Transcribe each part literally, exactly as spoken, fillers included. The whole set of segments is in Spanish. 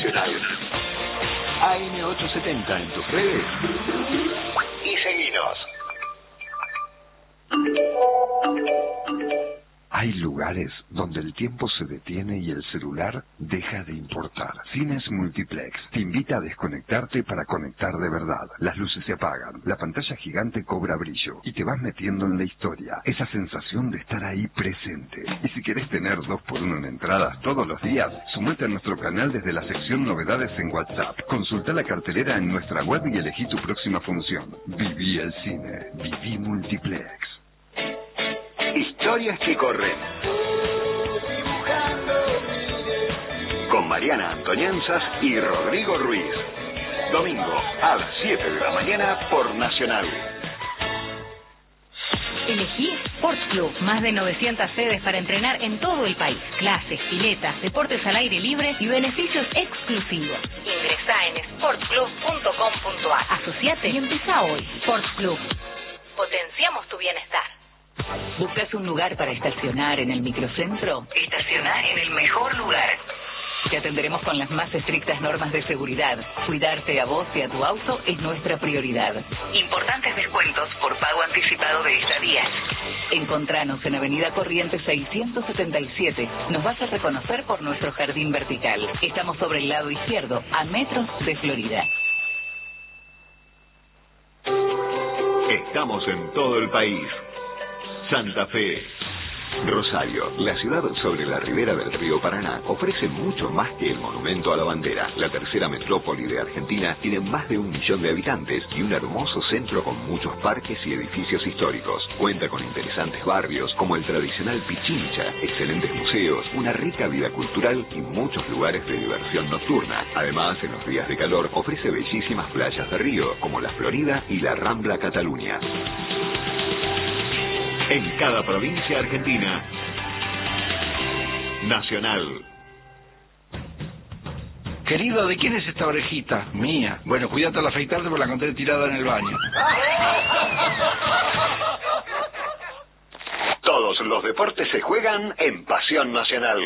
Nacional. A M ochocientos setenta en tus redes y seguinos. Hay lugares donde el tiempo se detiene y el celular deja de importar. Cines Multiplex te invita a desconectarte para conectar de verdad. Las luces se apagan, la pantalla gigante cobra brillo y te vas metiendo en la historia. Esa sensación de estar ahí presente. Y si querés tener dos por uno en entradas todos los días, sumate a nuestro canal desde la sección Novedades en WhatsApp. Consulta la cartelera en nuestra web y elegí tu próxima función. Viví el cine. Viví Multiplex. Historias que corren. Con Mariana Antonianzas y Rodrigo Ruiz. Domingo a las siete de la mañana por Nacional. Elegí Sports Club, más de novecientas sedes para entrenar en todo el país. Clases, piletas, deportes al aire libre y beneficios exclusivos. Ingresá en sports club punto com punto a r. Asociate y empezá hoy. Sports Club. Potenciamos tu bienestar. ¿Buscas un lugar para estacionar en el microcentro? Estacionar en el mejor lugar. Te atenderemos con las más estrictas normas de seguridad. Cuidarte a vos y a tu auto es nuestra prioridad. Importantes descuentos por pago anticipado de estadías. Encontranos en Avenida Corrientes seiscientos setenta y siete. Nos vas a reconocer por nuestro jardín vertical. Estamos sobre el lado izquierdo, a metros de Florida. Estamos en todo el país. Santa Fe. Rosario, la ciudad sobre la ribera del río Paraná, ofrece mucho más que el monumento a la bandera. La tercera metrópoli de Argentina tiene más de un millón de habitantes y un hermoso centro con muchos parques y edificios históricos. Cuenta con interesantes barrios como el tradicional Pichincha, excelentes museos, una rica vida cultural y muchos lugares de diversión nocturna. Además, en los días de calor ofrece bellísimas playas de río como la Florida y la Rambla Cataluña. En cada provincia argentina. Nacional. Querido, ¿de quién es esta orejita? Mía. Bueno, cuídate al afeitarte porque la encontré tirada en el baño. Todos los deportes se juegan en Pasión Nacional.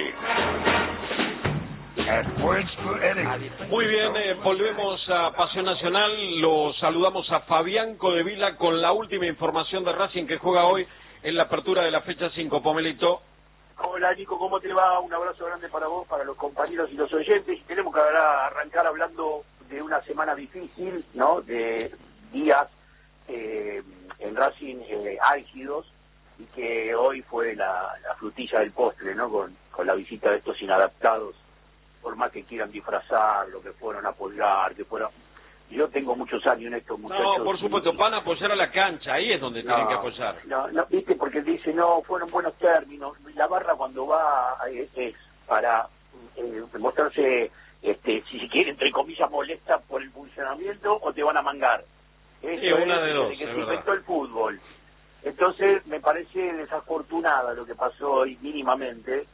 Muy bien, eh, volvemos a Pasión Nacional. Los saludamos a Fabián Codevila con la última información de Racing que juega hoy en la apertura de la fecha cinco. Pomelito. Hola Nico, ¿cómo te va? Un abrazo grande para vos, para los compañeros y los oyentes. Y tenemos que ahora arrancar hablando de una semana difícil, ¿no? De días eh, en Racing eh, álgidos, y que hoy fue la, la frutilla del postre, ¿no? Con, con la visita de estos inadaptados, por más que quieran disfrazar lo que fueron a apoyar, que fueron... Yo tengo muchos años en estos muchachos. No, por supuesto, y... van a apoyar a la cancha, ahí es donde no, tienen que apoyar. No, no, viste, porque dice, no, fueron buenos términos. La barra cuando va es, es para eh, mostrarse, este, si se quiere, entre comillas, molesta por el funcionamiento o te van a mangar. Eso Sí, una es de dos, desde que es se verdad. inventó el fútbol. Entonces, me parece desafortunada lo que pasó hoy mínimamente,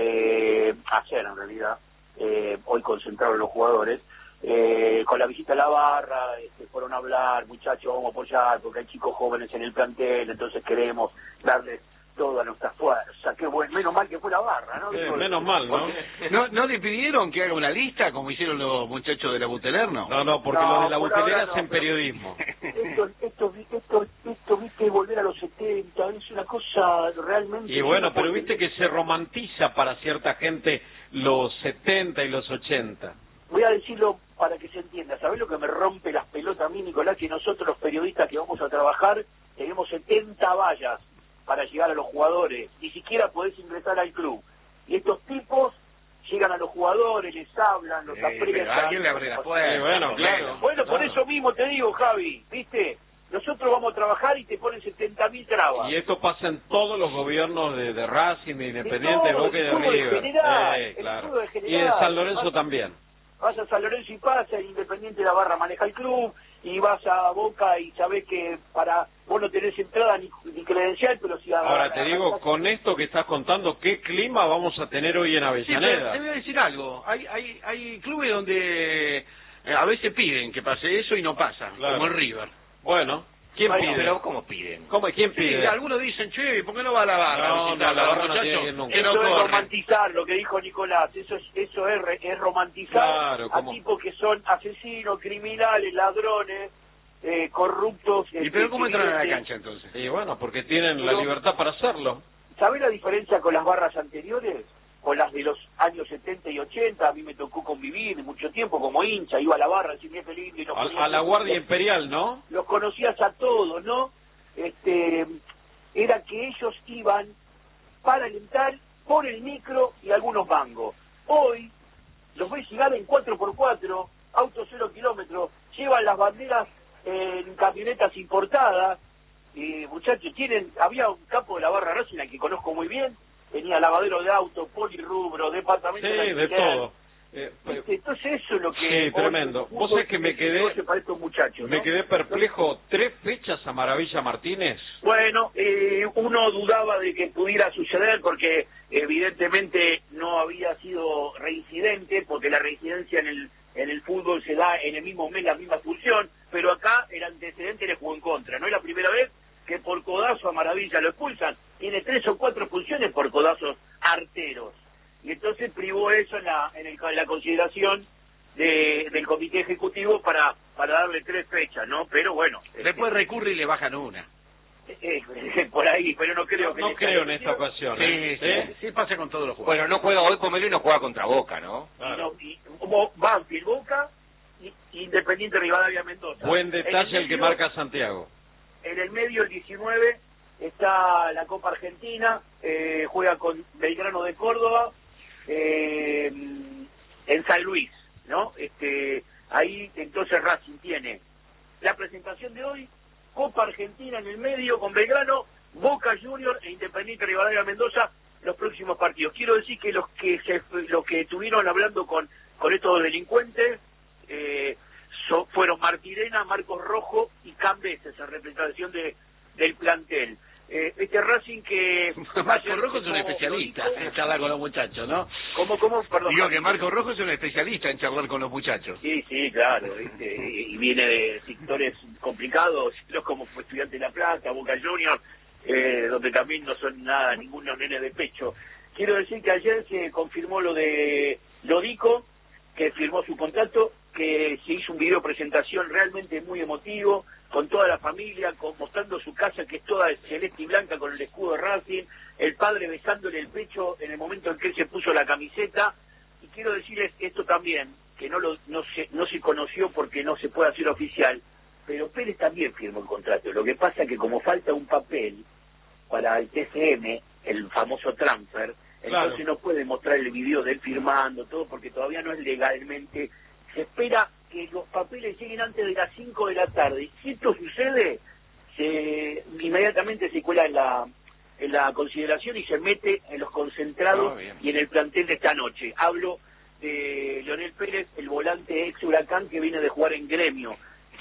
eh, ayer en realidad, eh, hoy concentraron los jugadores. Eh, con la visita a la barra, este, fueron a hablar, muchachos, vamos a apoyar porque hay chicos jóvenes en el plantel, entonces queremos darles toda nuestra fuerza. Qué bueno, menos mal que fue la barra, ¿no? Eh, menos mal, ¿no? ¿No, ¿No le pidieron que haga una lista como hicieron los muchachos de la Buteler, no? No, no, porque No, los de la por Butelera ahora no, hacen pero- periodismo. Esto, esto, esto, esto, viste, volver a los setenta, es una cosa realmente... Y bueno, pero viste que se romantiza para cierta gente los setenta y los ochenta. Voy a decirlo para que se entienda. ¿Sabés lo que me rompe las pelotas a mí, Nicolás? Que nosotros los periodistas que vamos a trabajar tenemos setenta vallas para llegar a los jugadores. Ni siquiera podés ingresar al club. Y estos tipos llegan a los jugadores, les hablan, los Eh, aprietan. pero alguien le abre la puerta. Sí, bueno, claro. Bueno, por Claro. eso mismo te digo, Javi, ¿viste? Nosotros vamos a trabajar y te ponen setenta mil trabas. Y esto pasa en todos los gobiernos de, de Racing, de Independiente, de todo, Boca y de el fútbol en River. general, Eh, el claro. fútbol en Y de general. San Lorenzo Vas- también. Vas a San Lorenzo y pasa, el Independiente de la Barra maneja el club, y vas a Boca y sabés que para vos no tenés entrada ni, ni credencial, pero si... a- Ahora te a- digo, a- con esto que estás contando, ¿qué clima vamos a tener hoy en Sí, pero Avellaneda? te voy a decir algo. Hay, hay, hay clubes donde eh, a veces piden que pase eso y no pasa, Claro. como el River. Bueno, ¿Quién Ay, pide? pero ¿cómo piden? ¿Cómo, ¿Quién Sí, pide? algunos dicen, che, ¿por qué no va a la barra? No, Visitar no, la a los barra no muchachos tiene que ir nunca. que no Eso es corren. romantizar lo que dijo Nicolás, eso es, eso es, re- es romantizar Claro, a ¿cómo? tipos que son asesinos, criminales, ladrones, eh, corruptos. ¿Y este, pero cómo que entran a la viven de- cancha entonces? Y bueno, porque tienen la Pero- libertad para hacerlo. ¿Sabés la diferencia con las barras anteriores? Con las de los años setenta y ochenta, a mí me tocó convivir mucho tiempo como hincha, iba a la barra, decía, qué lindo, y los A, ponías- a la Guardia Imperial, ¿no? los conocías a todos, ¿no? Este, era que ellos iban para alentar por el micro y algunos mangos. Hoy, los ves llegar en cuatro por cuatro, autos cero kilómetros, llevan las banderas en camionetas importadas, y muchachos, tienen, había un capo de la barra Racing al que conozco muy bien, tenía lavadero de auto, polirrubro, departamento Sí, de de alquiler. todo. Eh, eh, Este, Entonces eso es lo que... Sí, hoy tremendo. el fútbol Vos sabés que me tiene quedé- negocio para estos muchachos, me ¿no? quedé perplejo. ¿Tres fechas a Maravilla Martínez? Bueno, eh, uno dudaba de que pudiera suceder porque evidentemente no había sido reincidente, porque la reincidencia en el en el fútbol se da en el mismo mes la misma función, pero acá el antecedente le jugó en contra. No es la primera vez que por codazo a Maravilla lo expulsan. Tiene tres o cuatro expulsiones por codazos arteros. Y entonces privó eso en la, en, el- en la consideración de, del comité ejecutivo para para darle tres fechas, ¿no? Pero bueno, Después recurre y le bajan una. eh, eh, por ahí, pero no creo que No le creo en haya esta ocasión. ocasión. Sí, ¿eh? sí, ¿Eh? sí pasa con todos los jugadores. Bueno, no juega hoy Pomelo y no juega contra Boca, ¿no? Y no- y- como Banfield, Boca y Independiente Rivadavia Mendoza. Buen En el detalle el que medio- marca Santiago. En el medio, el diecinueve, está la Copa Argentina, eh, juega con Belgrano de Córdoba, eh, en San Luis, ¿no? Este, ahí entonces Racing tiene la presentación de hoy, Copa Argentina en el medio con Belgrano, Boca Junior e Independiente Rivadavia Mendoza, los próximos partidos. Quiero decir que los que se, los que estuvieron hablando con, con estos delincuentes eh, so- fueron Martirena, Marcos Rojo y Cambeses en representación de del plantel. Eh, este Racing que... Marco Rojo es un como especialista lo dijo- en charlar con los muchachos, ¿no? ¿Cómo, cómo? Perdón. Digo que Marco Rojo es un especialista en charlar con los muchachos. Sí, sí, claro, ¿viste? Y, y viene de sectores complicados, no como fue Estudiante de La Plata, Boca Junior, eh, donde también no son nada, ningunos nenes de pecho. Quiero decir que ayer se confirmó lo de Lodico, que firmó su contrato, que se hizo un video presentación realmente muy emotivo, con toda la familia, con, mostrando su casa que es toda celeste y blanca con el escudo de Racing, el padre besándole el pecho en el momento en que él se puso la camiseta. Y quiero decirles esto también, que no lo no se no se conoció porque no se puede hacer oficial, pero Pérez también firmó el contrato. Lo que pasa es que como falta un papel para el T C M, el famoso transfer, Claro. entonces no puede mostrar el video de él firmando todo porque todavía no es legalmente. Se espera que los papeles lleguen antes de las cinco de la tarde. Si esto sucede, se inmediatamente se cuela en la en la consideración y se mete en los concentrados Ah, bien. y en el plantel de esta noche. Hablo de Leonel Pérez, el volante ex Huracán que viene de jugar en Gremio.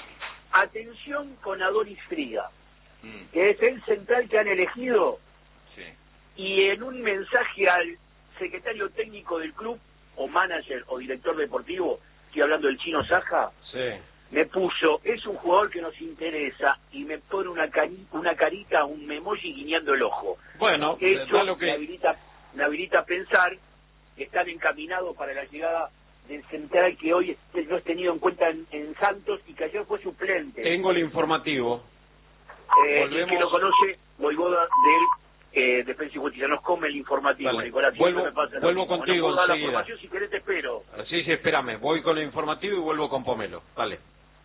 Atención con Adonis Friga, Mm, que es el central que han elegido, sí. y en un mensaje al secretario técnico del club, o manager, o director deportivo, estoy hablando del Chino Saja, Sí. me puso, es un jugador que nos interesa, y me pone una, cari una carita, un memoji guiñando el ojo. Bueno, Eso da lo me, que... habilita, me habilita a pensar que están encaminados para la llegada del central que hoy es- no es tenido en cuenta en, en Santos y que ayer fue suplente. Tengo el informativo. Eh, volvemos- el que lo conoce, Voivoda del eh, Defensa y Justicia. Nos come el informativo, Dale. Nicolás. siempre Vuelvo- me pasa lo vuelvo mismo. contigo No puedo dar la enseguida. formación, si querés te espero. Sí, sí, espérame. Voy con el informativo y vuelvo con Pomelo. Dale.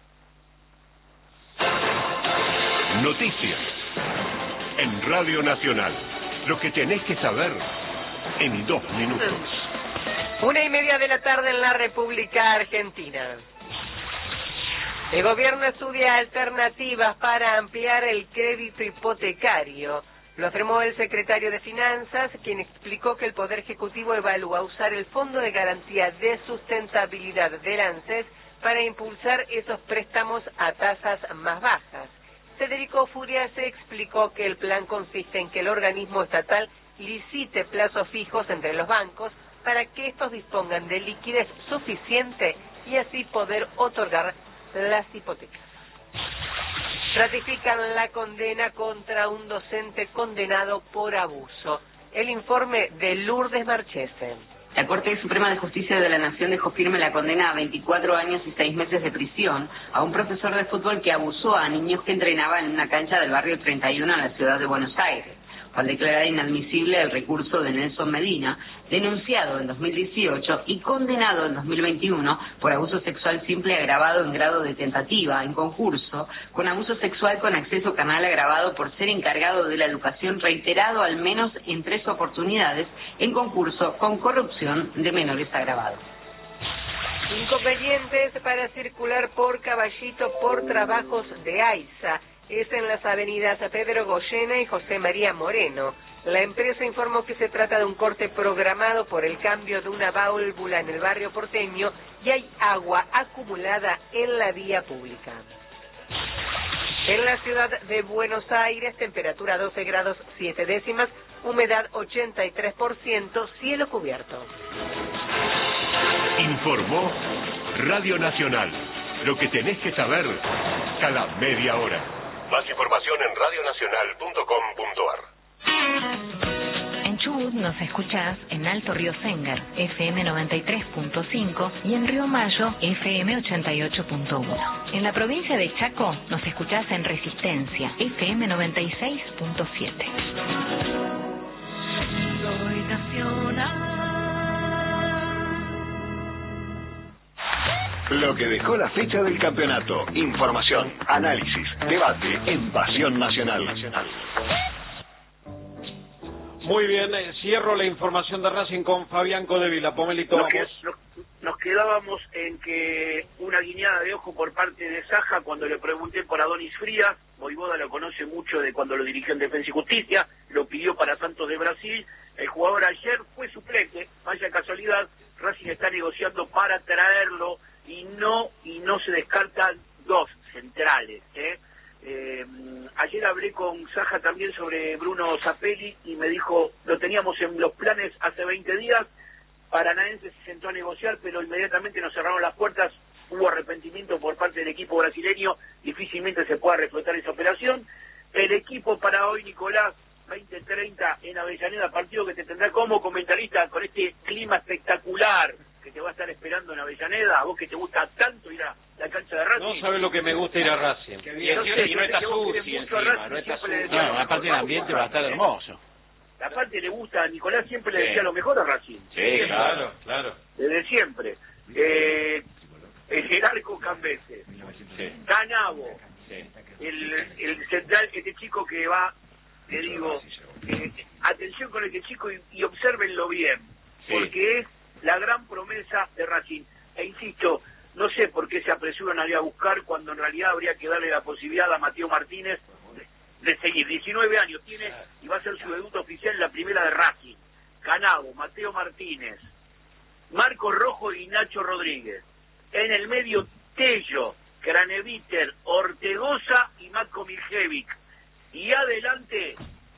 Noticias. En Radio Nacional. Lo que tenés que saber en dos minutos. Una y media de la tarde en la República Argentina. El gobierno estudia alternativas para ampliar el crédito hipotecario. Lo afirmó el secretario de Finanzas, quien explicó que el Poder Ejecutivo evalúa usar el Fondo de Garantía de Sustentabilidad del ANSES para impulsar esos préstamos a tasas más bajas. Federico Furiase explicó que el plan consiste en que el organismo estatal licite plazos fijos entre los bancos para que estos dispongan de liquidez suficiente y así poder otorgar las hipotecas. ratifican la condena contra un docente condenado por abuso. El informe de Lourdes Marchese. La Corte Suprema de Justicia de la Nación dejó firme la condena a veinticuatro años y seis meses de prisión a un profesor de fútbol que abusó a niños que entrenaban en una cancha del barrio treinta y uno en la ciudad de Buenos Aires. Al declarar inadmisible el recurso de Nelson Medina, denunciado en dos mil dieciocho y condenado en dos mil veintiuno por abuso sexual simple agravado en grado de tentativa, en concurso, con abuso sexual con acceso carnal agravado por ser encargado de la educación reiterado al menos en tres oportunidades, en concurso con corrupción de menores agravados. Inconvenientes para circular por Caballito por trabajos de AISA. Es en las avenidas Pedro Goyena y José María Moreno. La empresa informó que se trata de un corte programado por el cambio de una válvula en el barrio porteño y hay agua acumulada en la vía pública. En la ciudad de Buenos Aires, temperatura doce grados siete décimas, humedad ochenta y tres por ciento, cielo cubierto. Informó Radio Nacional. Lo que tenés que saber cada media hora. Más información en radio nacional punto com punto ar. En Chubut nos escuchás en Alto Río Sengar, F M noventa y tres punto cinco, y en Río Mayo, F M ochenta y ocho punto uno. En la provincia de Chaco nos escuchás en Resistencia, F M noventa y seis punto siete. Soy nacional. Lo que dejó la fecha del campeonato. Información, análisis, debate en Pasión Nacional. Muy bien, eh, cierro la información de Racing con Fabián Codevila. Pomelito, nos, vamos. nos, nos quedábamos en que una guiñada de ojo por parte de Saja cuando le pregunté por Adonis Frías. Voivoda lo conoce mucho de cuando lo dirigió en Defensa y Justicia, lo pidió para Santos de Brasil. El jugador ayer fue suplente, vaya casualidad, Racing está negociando para traerlo y no y no se descartan dos centrales, ¿eh? Eh, ayer hablé con Saja también sobre Bruno Zapelli y me dijo, lo teníamos en los planes hace veinte días, Paranaense se sentó a negociar, pero inmediatamente nos cerraron las puertas, hubo arrepentimiento por parte del equipo brasileño, difícilmente se pueda reflotar esa operación. El equipo para hoy, Nicolás, veinte treinta en Avellaneda, partido que te tendrá como comentarista con este clima espectacular que te va a estar esperando en Avellaneda, a vos que te gusta tanto ir a la cancha de Racing. No sabes lo que me gusta ir a Racing. Y, y, y no está sucio encima, no está sucio. No, aparte el ambiente va a estar hermoso. Aparte le gusta, a Nicolás siempre le decía lo mejor a Racing. Sí, siempre, claro, claro. Desde siempre. Eh, el Gerardo Cambese, sí. Canavo, Sí. el, el central, este chico que va, te digo, eh, atención con este chico y, y obsérvenlo bien, Sí. porque es la gran promesa de Racing. E insisto, no sé por qué se apresuran a ir a buscar cuando en realidad habría que darle la posibilidad a Mateo Martínez de, de seguir. diecinueve años tiene y va a ser su debut oficial en la primera de Racing. Canavo, Mateo Martínez, Marcos Rojo y Nacho Rodríguez. En el medio, Tello, Craneviter, Ortegoza y Matko Miljevic. Y adelante,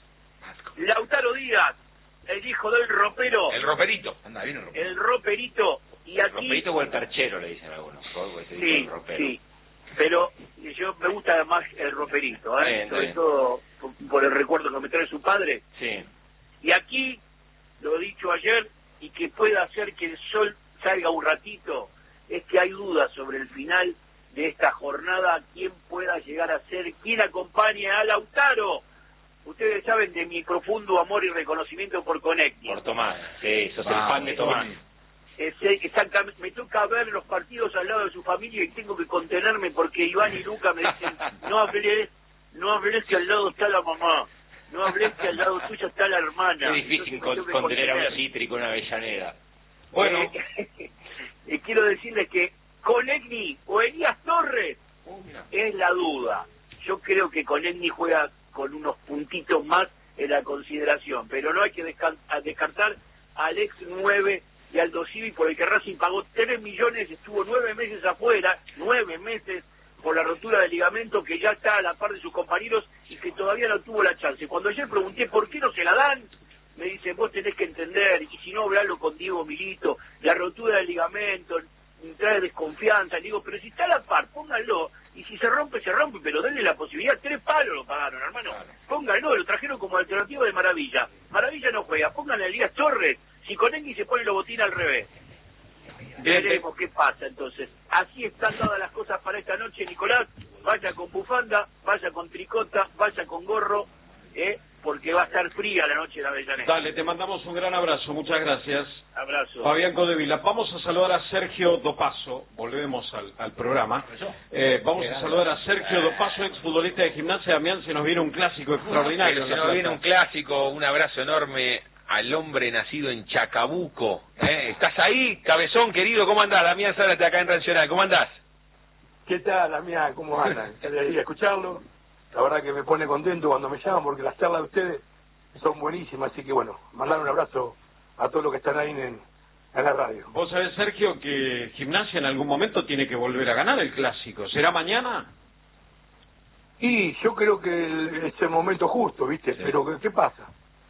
Lautaro Díaz, el hijo del ropero. El roperito. Anda, bien el roperito. El roperito. Y El aquí, roperito o el perchero, le dicen algunos. sí, el ropero. sí. Pero yo me gusta más el roperito, ¿eh? Bien, sobre bien. todo por, por el recuerdo que me trae su padre. Sí. Y aquí, lo he dicho ayer, y que pueda hacer que el sol salga un ratito, es que hay dudas sobre el final de esta jornada, quién pueda llegar a ser, quién acompañe a Lautaro. Ustedes saben de mi profundo amor y reconocimiento por Conecti. Por Tomás. Sí, sos el Vamos, fan de Tomás. Ese, exactamente, me toca ver los partidos al lado de su familia y tengo que contenerme porque Iván y Luca me dicen, no hables, no hables que al lado está la mamá, no hables que al lado tuyo está la hermana. Es difícil con, Entonces me tengo que contener a contener. un cítrico en Avellaneda. Bueno, Eh, y quiero decirles que Conegni o Elías Torres es la duda. Yo creo que Conegni juega con unos puntitos más en la consideración, pero no hay que desca- a descartar al ex nueve de Aldo Civi, por el que Racing pagó tres millones, estuvo nueve meses afuera, nueve meses por la rotura del ligamento, que ya está a la par de sus compañeros y que todavía no tuvo la chance. Cuando ayer pregunté por qué no se la dan, me dicen, vos tenés que entender, y si no, hablalo con Diego Milito, la rotura del ligamento trae desconfianza. Le digo, pero si está a la par, pónganlo. Y si se rompe, se rompe, pero denle la posibilidad. Tres palos lo pagaron, hermano. Pónganlo, lo trajeron como alternativa de Maravilla. Maravilla no juega, pónganle a Elías Torres. Si Conengui se pone los botines al revés. Veremos qué pasa entonces. Así están dadas las cosas para esta noche, Nicolás. Vaya con bufanda, vaya con tricota, vaya con gorro, ¿eh? porque va a estar fría la noche de Avellaneda. Dale, te mandamos un gran abrazo, muchas gracias. Abrazo. Fabián Codevila. Vamos a saludar a Sergio Dopaso, volvemos al, al programa. Eh, vamos a saludar a Sergio Dopaso, exfutbolista de Gimnasia. Damián, se nos viene un clásico extraordinario. Pero se nos viene un clásico, un abrazo enorme al hombre nacido en Chacabuco. ¿Eh? ¿Estás ahí, cabezón querido? ¿Cómo andás? Damián Zárate acá en Nacional, ¿cómo andás? ¿Qué tal, Damián? ¿Cómo andan? Qué alegría escucharlo. La verdad que me pone contento cuando me llaman porque las charlas de ustedes son buenísimas. Así que bueno, mandar un abrazo a todos los que están ahí en, en la radio. Vos sabés, Sergio, que Gimnasia en algún momento tiene que volver a ganar el clásico. ¿Será mañana? Y yo creo que es el momento justo, ¿viste? Sí. Pero ¿qué, qué pasa?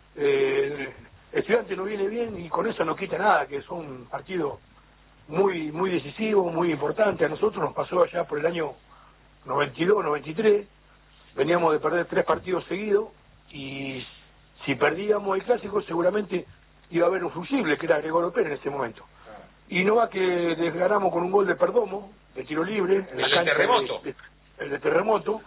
Eh, el Estudiante no viene bien y con eso no quita nada, que es un partido muy muy decisivo, muy importante. A nosotros nos pasó allá por el año noventa y dos, noventa y tres, veníamos de perder tres partidos seguidos y si perdíamos el clásico seguramente iba a haber un fusible, que era Gregorio Pérez en ese momento. Y no va que desganamos con un gol de Perdomo, de tiro libre, en la el cancha de terremoto. De, de, el de terremoto,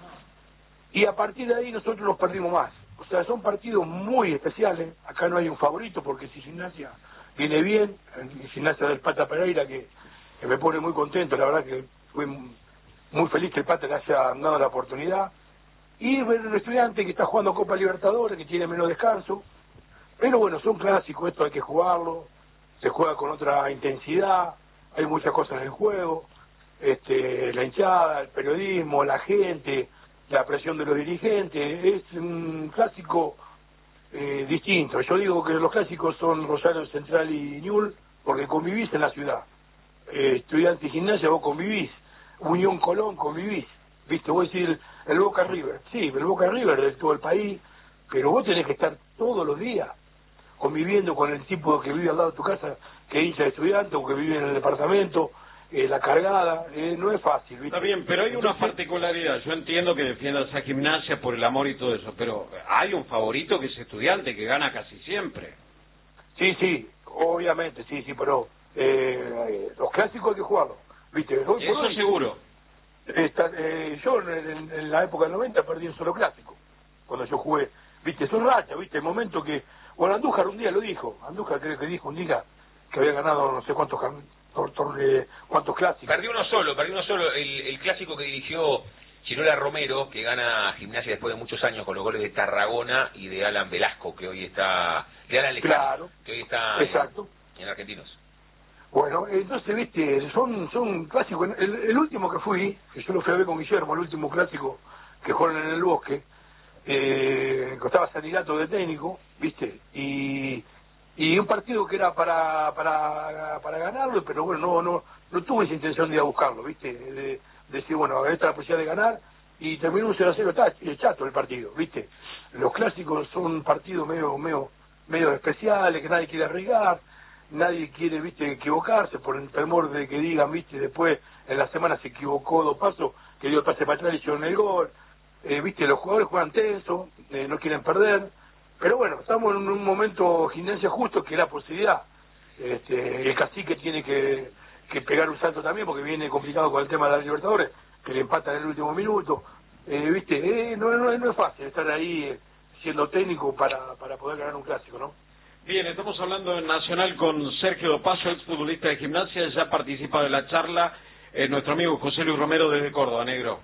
y a partir de ahí nosotros nos perdimos más. O sea, son partidos muy especiales. Acá no hay un favorito porque si Gimnasia viene bien, Gimnasia del Pata Pereira, que, que me pone muy contento, la verdad que fui muy feliz que el Pata le haya dado la oportunidad. Y ver un Estudiante que está jugando Copa Libertadores, que tiene menos descanso. Pero bueno, son clásicos, esto hay que jugarlo, se juega con otra intensidad, hay muchas cosas en el juego, este, la hinchada, el periodismo, la gente, la presión de los dirigentes, es un clásico eh, distinto. Yo digo que los clásicos son Rosario Central y Ñul porque convivís en la ciudad. Eh, Estudiante y Gimnasia vos convivís, Unión Colón convivís, viste, vos decís el, el Boca River, sí, el Boca River de todo el país, pero vos tenés que estar todos los días conviviendo con el tipo que vive al lado de tu casa, que es hincha de Estudiante o que vive en el departamento. Eh, la cargada, eh, no es fácil, ¿viste? Está bien, pero hay una particularidad. Yo entiendo que defiendas a Gimnasia por el amor y todo eso, pero hay un favorito que es Estudiante, que gana casi siempre. Sí, sí, obviamente, sí, sí, pero eh, los clásicos hay que jugarlos, ¿viste? Hoy, Eso hoy, seguro. Esta, eh, yo en, en la época del noventa perdí un solo clásico, cuando yo jugué, ¿viste? Son rachas, ¿viste? El momento que... Bueno, Andújar un día lo dijo, Andújar creo que dijo un día que había ganado no sé cuántos Por, por, eh, cuántos clásicos. Perdió uno solo, perdió uno solo, el, el clásico que dirigió Chirola Romero, que gana Gimnasia después de muchos años con los goles de Tarragona y de Alan Velasco, que hoy está, de Alan Lejano, claro, que hoy está exacto. En, en Argentinos. Bueno, entonces, viste, son son clásicos. El, el último que fui, que yo lo fui a ver con Guillermo, el último clásico que jugaron en el Bosque, eh, costaba Sanigato de técnico, viste, y... y un partido que era para para para ganarlo, pero bueno, no no no tuve esa intención de ir a buscarlo, ¿viste? De, de decir, bueno, esta es la posibilidad de ganar, y terminó un cero a cero chato el partido, ¿viste? Los clásicos son partidos medio medio medio especiales, que nadie quiere arriesgar, nadie quiere, ¿viste?, equivocarse por el temor de que digan, ¿viste?, después en la semana se equivocó dos pasos, que dio el pase para atrás y hicieron el gol, eh, ¿viste? Los jugadores juegan tenso, eh, no quieren perder. Pero bueno, estamos en un momento Gimnasia justo que es la posibilidad. Este, el Cacique tiene que, que pegar un salto también porque viene complicado con el tema de la Libertadores, que le empatan en el último minuto. Eh, ¿Viste? Eh, no, no, no es fácil estar ahí eh, siendo técnico para, para poder ganar un clásico, ¿no? Bien, estamos hablando en Nacional con Sergio Dopaso, exfutbolista de Gimnasia, ya participa de la charla eh, nuestro amigo José Luis Romero desde Córdoba, negro.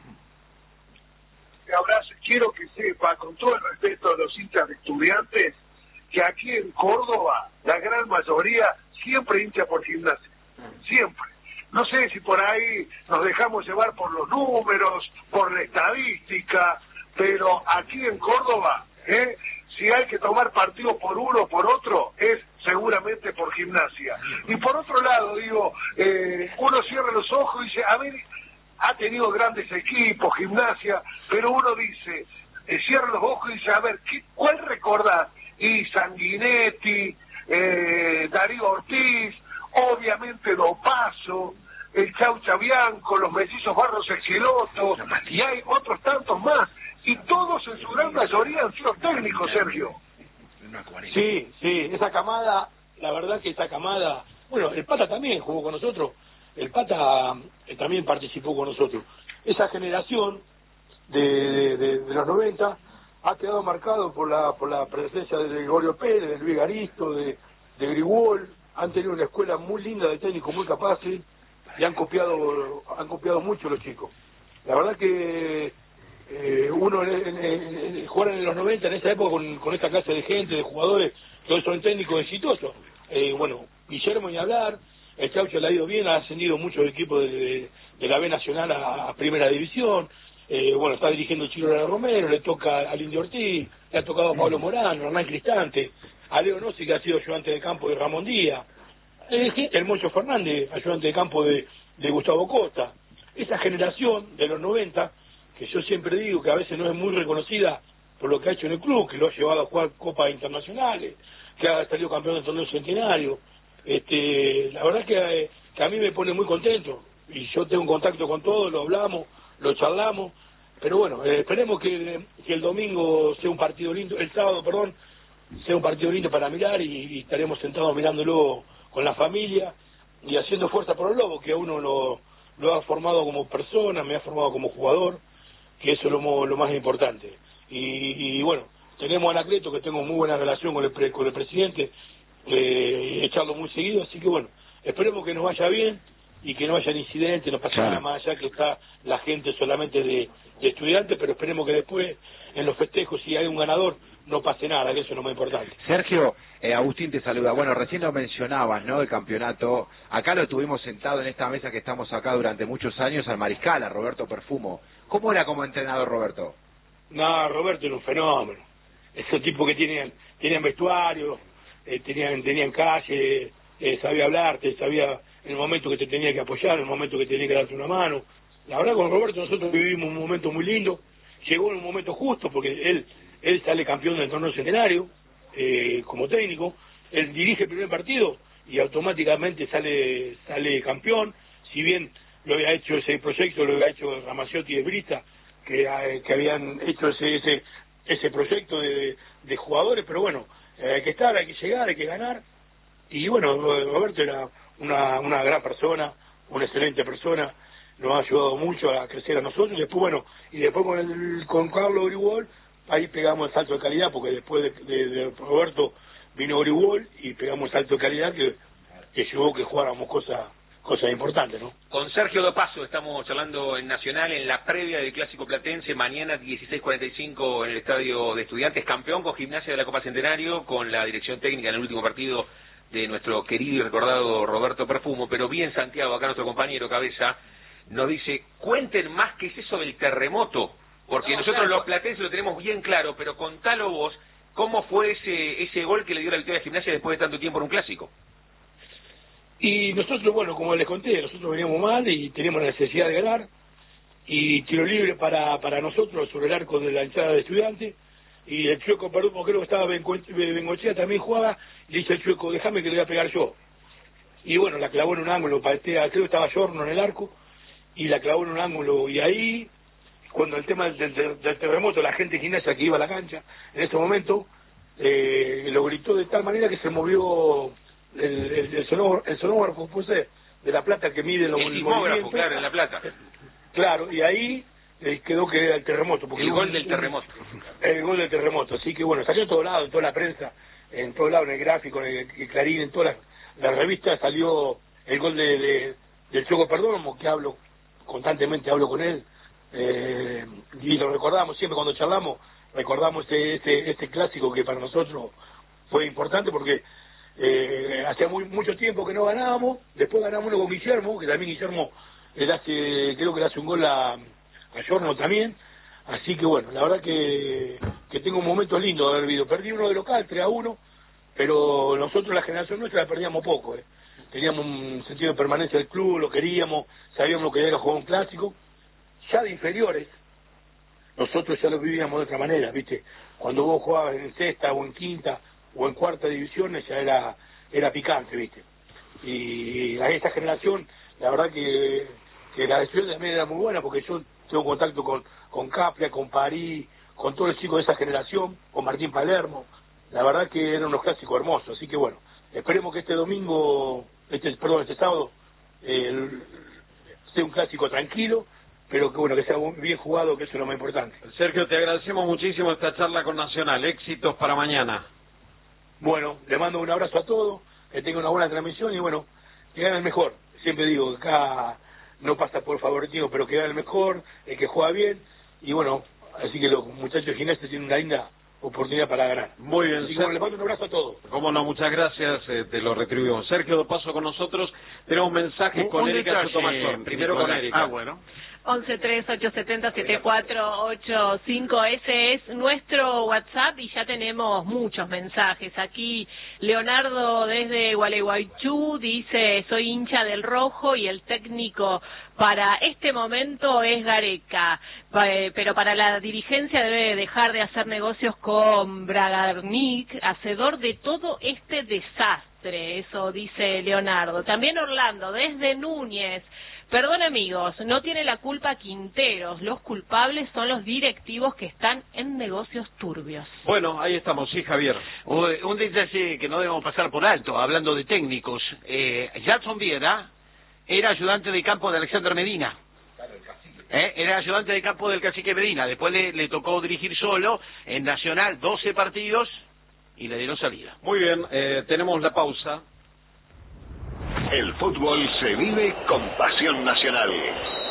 Abrazo, quiero que sepa, con todo el respeto a los hinchas de Estudiantes, que aquí en Córdoba la gran mayoría siempre hincha por Gimnasia, siempre. No sé si por ahí nos dejamos llevar por los números, por la estadística, pero aquí en Córdoba, ¿eh? si hay que tomar partido por uno o por otro, es seguramente por Gimnasia. Y por otro lado, digo, eh, uno cierra los ojos y dice, a ver, ha tenido grandes equipos, Gimnasia, pero uno dice, eh, cierra los ojos y dice, a ver, ¿qué, ¿cuál recordás? Y Sanguinetti, eh, Darío Ortiz, obviamente Dopaso, el Chaucha Bianco, los mellizos Barros Exilotto, y hay otros tantos más, y todos en su gran mayoría han sido técnicos, Sergio. Sí, sí, esa camada, la verdad que esa camada, bueno, el Pata también jugó con nosotros, el Pata eh, también participó con nosotros. Esa generación de, de, de, de los noventa ha quedado marcado por la por la presencia de Gregorio Pérez, de Luis Garisto, de, de Grigol. Han tenido una escuela muy linda de técnicos muy capaces y han copiado han copiado mucho los chicos. La verdad que eh, uno en, en, en, en, jugar en los noventa, en esa época, con, con esta clase de gente, de jugadores, todos son técnicos exitosos. Eh, bueno, Guillermo ni hablar, el Chaucho le ha ido bien, ha ascendido muchos equipos de, de, de la B Nacional a, a Primera División. Eh, bueno, está dirigiendo Chilo Romero, le toca al Indio Ortiz, le ha tocado a Pablo Morano, Hernán Cristante, a Leo Nossi, que ha sido ayudante de campo de Ramón Díaz, eh, el Moncho Fernández, ayudante de campo de, de Gustavo Costa. Esa generación de los noventa, que yo siempre digo que a veces no es muy reconocida por lo que ha hecho en el club, que lo ha llevado a jugar copas internacionales, que ha salido campeón del torneo centenario, este, la verdad que, que a mí me pone muy contento, y yo tengo un contacto con todos, lo hablamos, lo charlamos, pero bueno, eh, esperemos que, que el domingo sea un partido lindo, el sábado, perdón, sea un partido lindo para mirar, y, y estaremos sentados mirándolo con la familia y haciendo fuerza por el Lobo, que a uno lo, lo ha formado como persona, me ha formado como jugador, que eso es lo, lo más importante. Y, y bueno, tenemos a Anacleto, que tengo muy buena relación con el, pre, con el presidente, eh, echarlo muy seguido, así que bueno, esperemos que nos vaya bien y que no haya incidentes, no pase nada más allá, que está la gente solamente de, de estudiantes, pero esperemos que después en los festejos, si hay un ganador, no pase nada, que eso es lo más importante. Sergio, eh, Agustín te saluda. Bueno, recién lo mencionabas, ¿no?, el campeonato. Acá lo tuvimos sentado en esta mesa que estamos acá durante muchos años, al mariscal, a Roberto Perfumo. ¿Cómo era como entrenador, Roberto? No, Roberto era un fenómeno. Esos tipos que tenían, tenían vestuario, eh, tenían, tenían calle, eh, sabía hablarte, sabía en el momento que te tenía que apoyar, en el momento que tenía que darte una mano. La verdad, con Roberto nosotros vivimos un momento muy lindo, llegó en un momento justo, porque él él sale campeón del torneo centenario, eh, como técnico, él dirige el primer partido y automáticamente sale sale campeón, si bien lo había hecho ese proyecto, lo había hecho Ramaciotti de Brista, que, eh, que habían hecho ese ese ese proyecto de, de jugadores, pero bueno, eh, hay que estar, hay que llegar, hay que ganar, y bueno, Roberto era una, una gran persona, una excelente persona, nos ha ayudado mucho a crecer a nosotros, y después bueno, y después con el con Carlos Grigol, ahí pegamos el salto de calidad, porque después de, de, de Roberto vino Grigol y pegamos el salto de calidad que, que llevó que jugáramos cosas cosas importantes, ¿no? Con Sergio Dopazo estamos charlando en Nacional en la previa del Clásico Platense, mañana dieciséis cuarenta y cinco en el Estadio de Estudiantes, campeón con Gimnasia de la Copa Centenario, con la dirección técnica en el último partido de nuestro querido y recordado Roberto Perfumo, pero bien Santiago, acá nuestro compañero Cabeza, nos dice, cuenten más qué es eso del terremoto, porque no, nosotros claro, los platenses lo tenemos bien claro, pero contalo vos, ¿cómo fue ese ese gol que le dio la victoria a Gimnasia después de tanto tiempo en un clásico? Y nosotros, bueno, como les conté, nosotros veníamos mal y teníamos la necesidad de ganar, y tiro libre para para nosotros sobre el arco de la hinchada de Estudiantes, y el Chueco Perdumo, creo que estaba Bengochea, también jugaba, y le dice el Chueco, déjame que le voy a pegar yo. Y bueno, la clavó en un ángulo, patea, creo que estaba Giorno en el arco, y la clavó en un ángulo, y ahí, cuando el tema del, del, del terremoto, la gente de Gimnasia que iba a la cancha, en ese momento, eh, lo gritó de tal manera que se movió el, el, el, sonógrafo, el sonógrafo, pues, de La Plata, que mide los el sismógrafo, claro, en La Plata. Claro, y ahí eh, quedó que era el terremoto. Porque el gol un, del terremoto. El gol del terremoto, así que bueno, salió en todos lados, en toda la prensa, en todos lados, en el gráfico, en el, el Clarín, en todas las, las revistas salió el gol de, de del Choco Perdomo, que hablo constantemente, hablo con él, eh, y lo recordamos siempre cuando charlamos, recordamos este, este, este clásico que para nosotros fue importante porque eh, hacía muy, mucho tiempo que no ganábamos, después ganamos uno con Guillermo, que también Guillermo le hace, creo que le hace un gol a, a Giorno también, así que bueno, la verdad que, que tengo un momento lindo de haber vivido, perdí uno de local, tres a uno, pero nosotros, la generación nuestra, la perdíamos poco, eh. Teníamos un sentido de permanencia del club, lo queríamos, sabíamos lo que era jugar un clásico. Ya de inferiores, nosotros ya lo vivíamos de otra manera, ¿viste? Cuando vos jugabas en sexta o en quinta o en cuarta división, ya era era picante, ¿viste? Y a esta generación, la verdad que, que la decisión también era muy buena, porque yo tengo contacto con, con Capria, con París, con todos los chicos de esa generación, con Martín Palermo. La verdad que eran unos clásicos hermosos, así que bueno, esperemos que este domingo, este perdón, este sábado, eh, sea un clásico tranquilo, pero que bueno, que sea bien jugado, que eso es lo más importante. Sergio, te agradecemos muchísimo esta charla con Nacional. Éxitos para mañana. Bueno, le mando un abrazo a todos, que tengan una buena transmisión y bueno, que gane el mejor. Siempre digo, acá no pasa por favoritismo, pero que gane el mejor, el que juega bien, y bueno, así que los muchachos de Gimnasia tienen una linda oportunidad para ganar. Muy bien. Así que bueno, les mando un abrazo a todos. Cómo no, muchas gracias, eh, te lo retribuimos. Sergio, de paso con nosotros, tenemos mensajes Un- con un Erika detalle, Sotomayor. Primero con Nicolás. Erika. Ah, bueno. once tres ocho siete cero siete cuatro ocho cinco, ese es nuestro WhatsApp y ya tenemos muchos mensajes. Aquí Leonardo desde Gualeguaychú dice, soy hincha del Rojo y el técnico para este momento es Gareca, Pa- eh, pero para la dirigencia debe dejar de hacer negocios con Bragarnik, hacedor de todo este desastre, eso dice Leonardo. También Orlando desde Núñez, perdón amigos, no tiene la culpa Quinteros, los culpables son los directivos que están en negocios turbios. Bueno, ahí estamos, sí, Javier. Un un detalle que no debemos pasar por alto, hablando de técnicos. Eh, Jackson Viera era ayudante de campo de Alexander Medina. Eh, era ayudante de campo del cacique Medina. Después le, le tocó dirigir solo en Nacional doce partidos y le dieron salida. Muy bien, eh, tenemos la pausa. El fútbol se vive con pasión nacional.